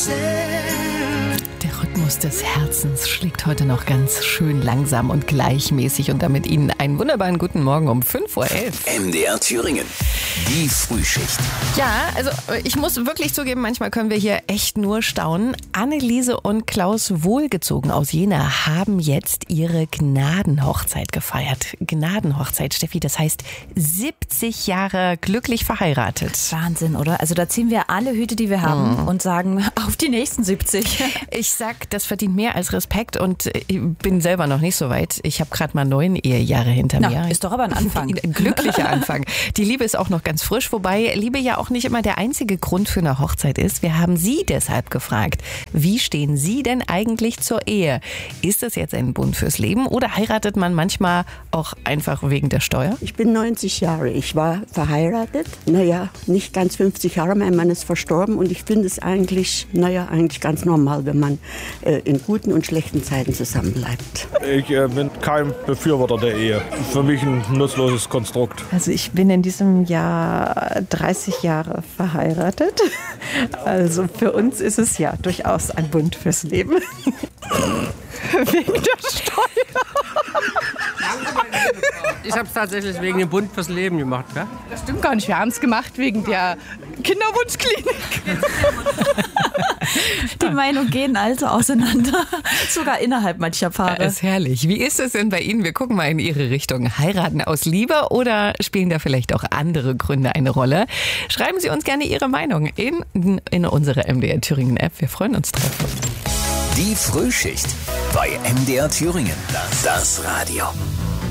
Der Rhythmus des Herzens schlägt heute noch ganz schön langsam und gleichmäßig und damit Ihnen einen wunderbaren guten Morgen um 5:11 Uhr. MDR Thüringen, die Frühschicht. Ja, also ich muss wirklich zugeben, manchmal können wir hier echt nur staunen. Anneliese und Klaus Wohlgezogen aus Jena haben jetzt ihre Gnadenhochzeit gefeiert. Gnadenhochzeit, Steffi, das heißt 70 Jahre glücklich verheiratet. Wahnsinn, oder? Also da ziehen wir alle Hüte, die wir haben und sagen, auf die nächsten 70. Ich sag, das verdient mehr als Respekt und ich bin selber noch nicht so weit. Ich habe gerade mal 9 Ehejahre hinter mir. Ist doch aber ein Anfang. Ein glücklicher Anfang. Die Liebe ist auch noch ganz frisch, wobei Liebe ja auch nicht immer der einzige Grund für eine Hochzeit ist. Wir haben Sie deshalb gefragt, wie stehen Sie denn eigentlich zur Ehe? Ist das jetzt ein Bund fürs Leben oder heiratet man manchmal auch einfach wegen der Steuer? Ich bin 90 Jahre. Ich war verheiratet. Nicht ganz 50 Jahre. Mein Mann ist verstorben und ich finde es eigentlich ganz normal, wenn man in guten und schlechten Zeiten zusammenbleibt. Ich bin kein Befürworter der Ehe. Für mich ein nutzloses Konstrukt. Also ich bin in diesem Jahr 30 Jahre verheiratet. Also für uns ist es ja durchaus ein Bund fürs Leben. Wegen der Steuer. Ich habe es tatsächlich wegen dem Bund fürs Leben gemacht. Ja? Das stimmt gar nicht. Wir haben es gemacht wegen der Kinderwunschklinik. Die Meinungen gehen also auseinander, sogar innerhalb mancher Paare. Das ist herrlich. Wie ist es denn bei Ihnen? Wir gucken mal in Ihre Richtung. Heiraten aus Liebe oder spielen da vielleicht auch andere Gründe eine Rolle? Schreiben Sie uns gerne Ihre Meinung in unsere MDR Thüringen App. Wir freuen uns drauf. Die Frühschicht bei MDR Thüringen. Das Radio.